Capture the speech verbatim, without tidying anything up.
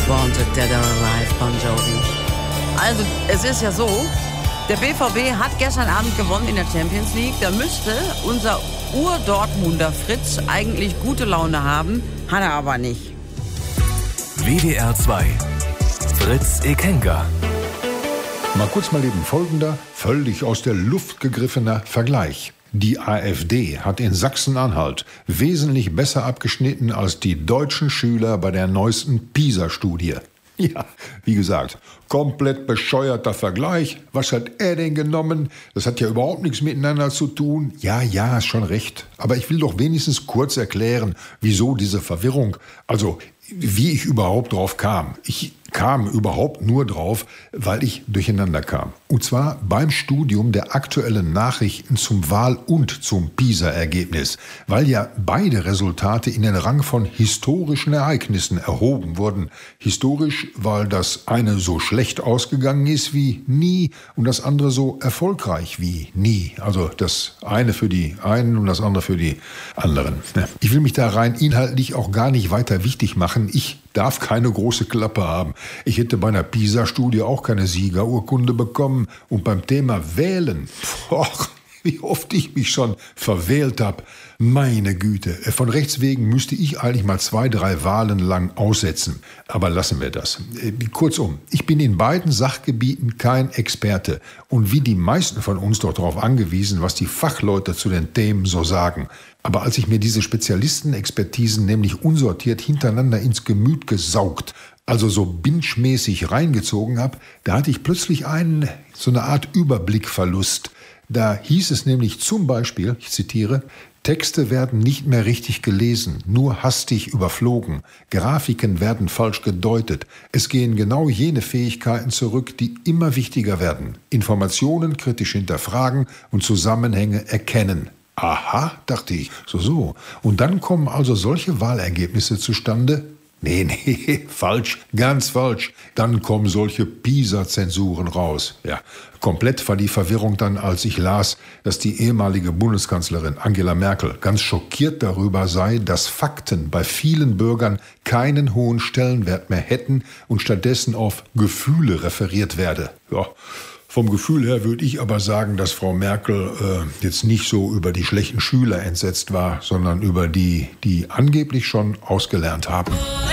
Wanted Dead or Alive, Bon Jovi. Also, es ist ja so, der B V B hat gestern Abend gewonnen in der Champions League. Da müsste unser Ur-Dortmunder Fritz eigentlich gute Laune haben, hat er aber nicht. W D R zwei. Fritz Ekenga. Mal kurz mal eben folgender, völlig aus der Luft gegriffener Vergleich. Die AfD hat in Sachsen-Anhalt wesentlich besser abgeschnitten als die deutschen Schüler bei der neuesten PISA-Studie. Ja, wie gesagt, komplett bescheuerter Vergleich. Was hat er denn genommen? Das hat ja überhaupt nichts miteinander zu tun. Ja, ja, ist schon recht. Aber ich will doch wenigstens kurz erklären, wieso diese Verwirrung, also wie ich überhaupt drauf kam. Ich kam überhaupt nur drauf, weil ich durcheinander kam. Und zwar beim Studium der aktuellen Nachrichten zum Wahl- und zum PISA-Ergebnis. Weil ja beide Resultate in den Rang von historischen Ereignissen erhoben wurden. Historisch, weil das eine so schlecht ausgegangen ist wie nie und das andere so erfolgreich wie nie. Also das eine für die einen und das andere für die anderen. Ich will mich da rein inhaltlich auch gar nicht weiter wichtig machen. Ich darf keine große Klappe haben. Ich hätte bei einer PISA-Studie auch keine Siegerurkunde bekommen. Und beim Thema Wählen, boah, wie oft ich mich schon verwählt habe. Meine Güte, von Rechts wegen müsste ich eigentlich mal zwei, drei Wahlen lang aussetzen. Aber lassen wir das. Kurzum, ich bin in beiden Sachgebieten kein Experte. Und wie die meisten von uns doch darauf angewiesen, was die Fachleute zu den Themen so sagen. Aber als ich mir diese Spezialistenexpertisen nämlich unsortiert hintereinander ins Gemüt gesaugt, also so binge-mäßig reingezogen habe, da hatte ich plötzlich einen, so eine Art Überblickverlust. Da hieß es nämlich zum Beispiel, ich zitiere, Texte werden nicht mehr richtig gelesen, nur hastig überflogen. Grafiken werden falsch gedeutet. Es gehen genau jene Fähigkeiten zurück, die immer wichtiger werden. Informationen kritisch hinterfragen und Zusammenhänge erkennen. Aha, dachte ich, so, so. Und dann kommen also solche Wahlergebnisse zustande? Nee, nee, falsch, ganz falsch. Dann kommen solche PISA-Zensuren raus. Ja, komplett war die Verwirrung dann, als ich las, dass die ehemalige Bundeskanzlerin Angela Merkel ganz schockiert darüber sei, dass Fakten bei vielen Bürgern keinen hohen Stellenwert mehr hätten und stattdessen auf Gefühle referiert werde. Ja. Vom Gefühl her würde ich aber sagen, dass Frau Merkel äh, jetzt nicht so über die schlechten Schüler entsetzt war, sondern über die, die angeblich schon ausgelernt haben.